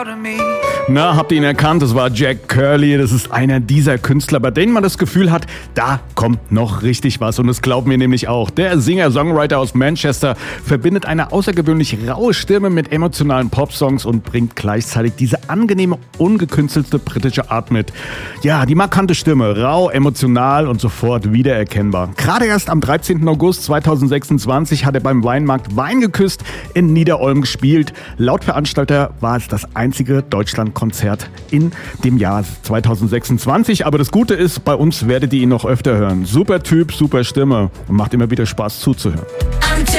Na, habt ihr ihn erkannt? Das war Jack Curley. Das ist einer dieser Künstler, bei denen man das Gefühl hat, da kommt noch richtig was. Und das glauben wir nämlich auch. Der Singer-Songwriter aus Manchester verbindet eine außergewöhnlich raue Stimme mit emotionalen Popsongs und bringt gleichzeitig diese angenehme, ungekünstelte britische Art mit. Ja, die markante Stimme, rau, emotional und sofort wiedererkennbar. Gerade erst am 13. August 2026 hat er beim Weinmarkt Wein geküsst in Niederolm gespielt. Laut Veranstalter war es das einzige Deutschlandkonzert in dem Jahr 2026. Aber das Gute ist, bei uns werdet ihr ihn noch öfter hören. Super Typ, super Stimme und macht immer wieder Spaß zuzuhören. Antenne.